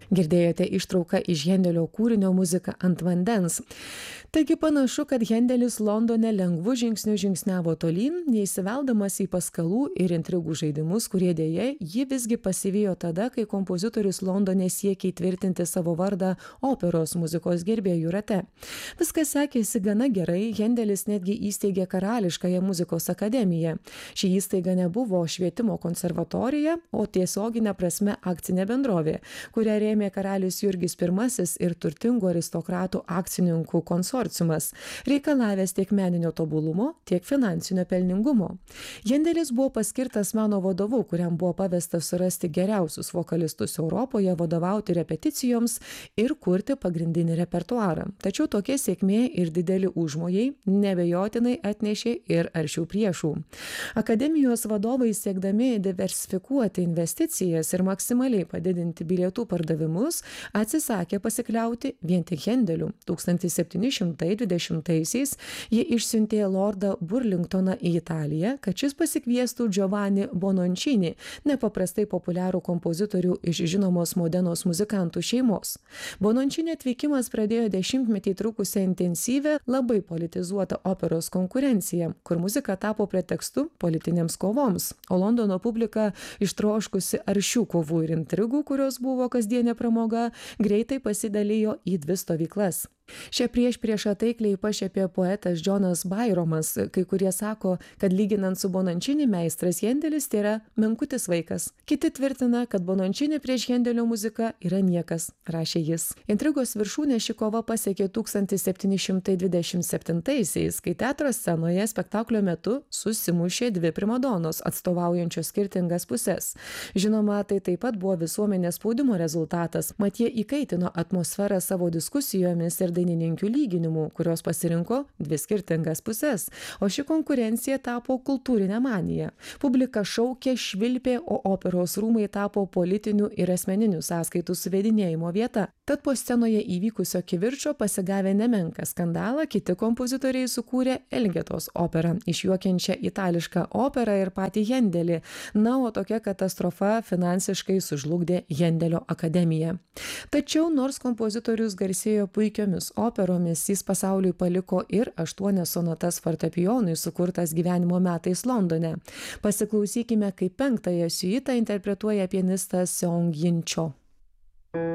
Girdėjote ištrauką iš Hendelio kūrinio Muzika ant vandens. Taigi panašu, kad Hendelis Londone lengvu žingsniu žingsniavo tolyn, neįsiveldamas į paskalų ir intrigų žaidimus, kurie dėja jį visgi pasivijo tada, kai kompozitorius Londone siekė įtvirtinti savo vardą operos muzikos gerbėjų rate. Viskas sekėsi gana gerai, Hendelis netgi įsteigė Karališkąją muzikos akademiją. Ši įstaiga nebuvo švietimo konservatorija, o tiesioginė prasme akcinė bendrovė, kurią rėmė karalius Jurgis I ir turtingų aristokratų akcininkų konsorciumas, reikalavęs tiek meninio tobulumo, tiek finansinio pelningumo. Hendelis buvo paskirtas meno vadovu, kuriam buvo pavesta surasti geriausius vokalistus Europoje, vadovauti repeticijoms ir kurti pagrindinį repertuarą. Tačiau tokia sėkmė ir dideli užmojai nebejotinai atnešė ir aršių priešų. Akademijos vadovai siekdami diversifikuoti investicijas ir maksimaliai padidinti bilietų pardavimus, atsisakė pasikliauti vien tik Hendeliu. 1720-aisiais jie išsiuntė lordą Burlingtoną į Italiją, kad šis pasikviestų Giovanni Bononcini, nepaprastai populiarų kompozitorių iš žinomos Modenos muzikantų šeimos. Bononcini atvykimas pradėjo 10-metį trukusią intensyvę, labai politizuotą operos konkurenciją, kur muzika tapo pretekstu politinėms kovoms, o Londono publika, ištroškusi aršių kovų ir intrigų, kurios buvo kasdienė pramoga, greitai pasidalijo į dvi stovyklas. Šią priešpriešą taikliai pašiepė poetas Džonas Bairomas, kai kurie sako, kad lyginant su Bononcini meistras Hendelis tai yra menkutis vaikas. Kiti tvirtina, kad Bononcini prieš Hendelio muziką yra niekas, rašė jis. Intrigos viršūnė ši kova pasiekė 1727-aisiais, kai teatro scenoje spektaklio metu susimušė dvi primadonos, atstovaujančios skirtingas puses. Žinoma, tai taip pat buvo visuomenės spaudimo rezultatas, mat jie įkaitino atmosferą savo diskusijomis ir dainininkių lyginimų, kurios pasirinko dvi skirtingas puses, o ši konkurencija tapo kultūrinė manija. Publika šaukė, švilpė, o operos rūmai tapo politinių ir asmeninių sąskaitų suvedinėjimo vieta. Tad po scenoje įvykusio kivirčo pasigavę nemenką skandalą, kiti kompozitoriai sukūrė Elgetos operą, išjuokiančią itališką operą ir patį Hendelį. Na, o tokia katastrofa finansiškai sužlugdė Hendelio akademiją. Tačiau nors kompozitorius garsėjo puikiomis operomis, jis pasauliui paliko ir 8 sonatas fortepijonui sukurtas gyvenimo metais Londone. Pasiklausykime, kaip 5-ąją siuitą interpretuoja pianistas Seong Jin Cho.